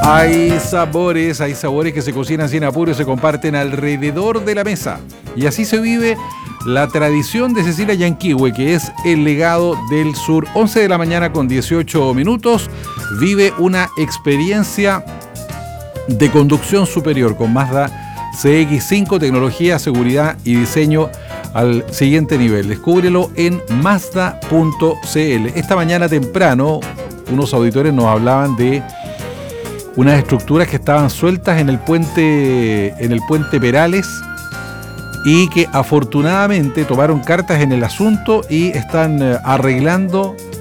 Hay sabores que se cocinan sin apuro y se comparten alrededor de la mesa. Y así se vive la tradición de Cecilia Yanquihue, que es el legado del sur. 11 de la mañana con 18 minutos. Vive una experiencia de conducción superior con Mazda CX-5, tecnología, seguridad y diseño al siguiente nivel. Descúbrelo en Mazda.cl. Esta mañana temprano, unos auditores nos hablaban de unas estructuras que estaban sueltas en el puente Perales y que afortunadamente tomaron cartas en el asunto y están arreglando